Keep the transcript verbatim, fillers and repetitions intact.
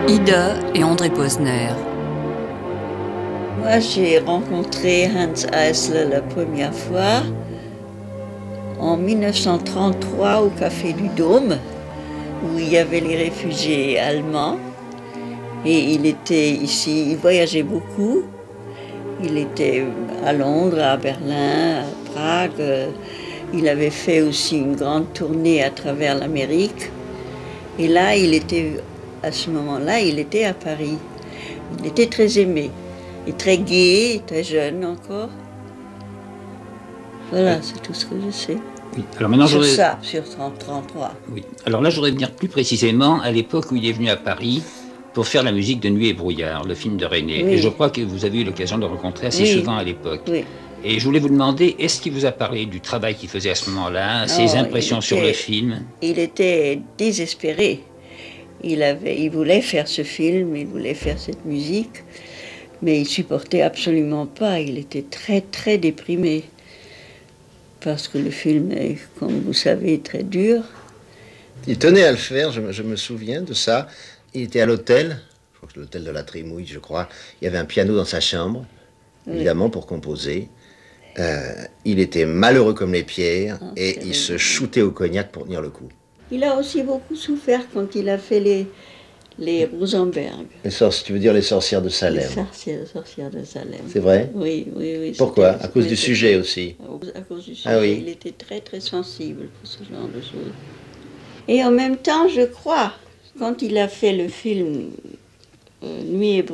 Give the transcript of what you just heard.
Ida et André Posner. Moi, j'ai rencontré Hanns Eisler la première fois en mille neuf cent trente-trois au Café du Dôme, où il y avait les réfugiés allemands. Et il était ici, il voyageait beaucoup. Il était à Londres, à Berlin, à Prague. Il avait fait aussi une grande tournée à travers l'Amérique. Et là, il était, à ce moment-là, il était à Paris. Il était très aimé. Et très gai, très jeune encore. Voilà, c'est tout ce que je sais. Oui. Alors maintenant, sur voudrais... ça, sur trente-trois. Oui. Alors là, je voudrais venir plus précisément à l'époque où il est venu à Paris pour faire la musique de Nuit et brouillard, le film de René. Oui. Et je crois que vous avez eu l'occasion de le rencontrer assez Oui. souvent à l'époque. Oui. Et je voulais vous demander, est-ce qu'il vous a parlé du travail qu'il faisait à ce moment-là, Non, ses impressions était, sur le film? Il était désespéré. Il, avait, il voulait faire ce film, il voulait faire cette musique, mais il supportait absolument pas. Il était très, très déprimé. Parce que le film est, comme vous savez, très dur. Il tenait à le faire, je me, je me souviens de ça. Il était à l'hôtel, l'hôtel de la Trémouille, je crois. Il y avait un piano dans sa chambre, oui. Évidemment, pour composer. Euh, il était malheureux comme les pierres, oh, et il se shootait au cognac pour tenir le coup. Il a aussi beaucoup souffert quand il a fait les, les Rosenberg. Les sorcières, tu veux dire les sorcières de Salem? Les sorcières, sorcières de Salem. C'est vrai? Oui, oui, oui. Pourquoi? À cause du sujet aussi? À cause du sujet, ah, oui. Il était très, très sensible pour ce genre de choses. Et en même temps, je crois, quand il a fait le film euh, Nuit et